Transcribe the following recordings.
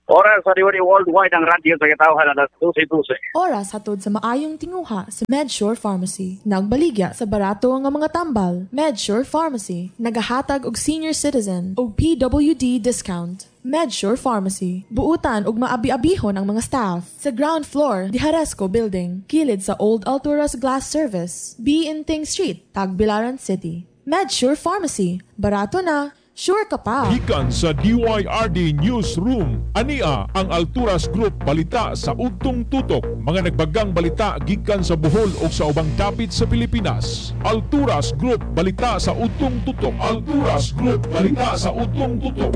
Oras sa Diwali Worldwide ang radyo sa katawhan alas 12:12. Oras hatod sa maayong tinguha sa MedSure Pharmacy. Nagbaligya sa barato nga mga tambal. MedSure Pharmacy nagahatag og senior citizen og PWD discount. MedSure Pharmacy, buutan ug maabi-abihon ang mga staff. Sa ground floor, di Haresco Building, kilid sa Old Alturas Glass Service, B. Inting Street, Tagbilaran City. MedSure Pharmacy, barato na, sure ka pa. Gikan sa DYRD Newsroom, ania ang Alturas Group balita sa ugtong tutok. Mga nagbagang balita gikan sa Bohol o sa ubang dapit sa Pilipinas. Alturas Group balita sa ugtong tutok. Alturas Group balita sa ugtong tutok.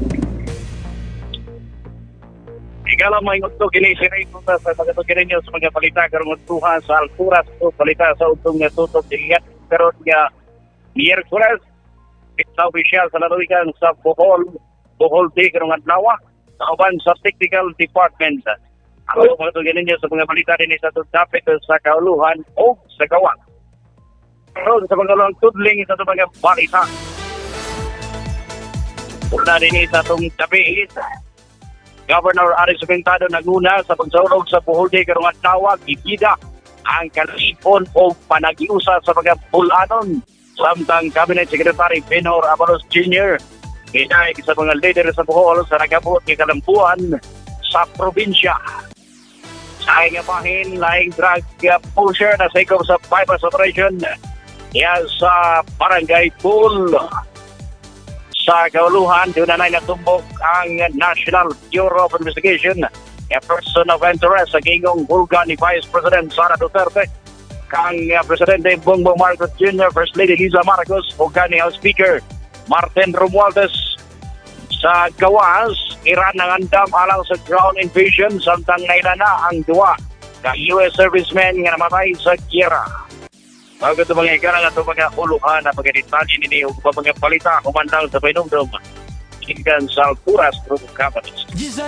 Igala may utto kini siray punta sa pagkatugiran niyo sa mga balita karong uttuhan sa Alturas Group balita sa ugtong nga tutok diyan pero nga Miyerkules sa opisyal sa lalawigan sa Bohol Day karong adlaw sa uban sa Technical Department. Ang pagtugiran ninyo sa mga balita din sa dapit sa kauluhan o sa gawa. Karon sa mga tudling sa mga balita. Una din sa itong tabi, Governor Aris Pintado naguna sa pagsaulog sa Bohol Day karong adlaw gibida ang kalipon o panagiusa sa mga bulanon. Samtang Cabinet Secretary Benhur Abalos Jr. Kinay sa mga leader sa Bohol sa nagabot ng kalampuan sa probinsya. Sa nga bahin, laing drug pusher na sa ikaw sa bypass operation sa Barangay Pool. Sa kauluhan, doon na natumbok ang National Bureau of Investigation a person of interest sa gingong hulga ni Vice President Sara Duterte kang Presidente Bongbong Marcos Jr., First Lady Liza Marcos o ni House Speaker Martin Romualdez. Sa gawas, Iran ang andam alang sa ground invasion samtang nailana ang duwa ka US servicemen nga namatay sa giyera. Bago ito mga ikaran at mga uluhan na pagkaditalye nini o mga balita kumandang sa Painumdum ikan sa Alturas Group Companies.